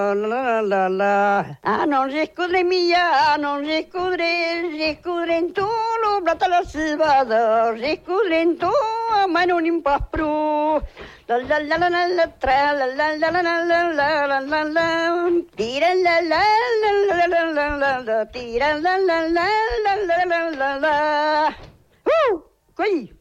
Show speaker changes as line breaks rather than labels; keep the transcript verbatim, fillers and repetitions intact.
La, la, la, la. Ah, non riscudre mia, non riscudre, riscudre in tu, l'oblata la silvada, riscudre in tu, ma non impapru. La la la la la la tra la la la la la la la la la tira la la la la la la la la tira la la la la la la la la. Uh, coi.